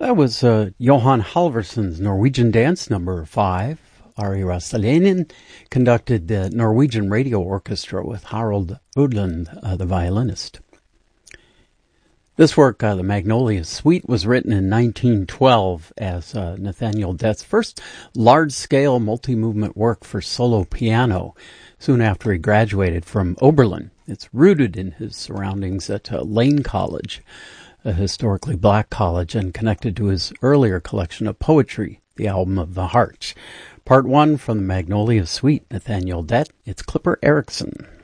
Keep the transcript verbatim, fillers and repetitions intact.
That was uh, Johan Halvorsson's Norwegian Dance Number five. Ari Rastalainen conducted the Norwegian Radio Orchestra with Harald Odland, uh, the violinist. This work, uh, the Magnolia Suite, was written in nineteen twelve as uh, Nathaniel Dett's first large-scale multi-movement work for solo piano, soon after he graduated from Oberlin. It's rooted in his surroundings at uh, Lane College, a historically black college, and connected to his earlier collection of poetry, The Album of the Heart. Part one from the Magnolia Suite, Nathaniel Dett. It's Clipper Erickson.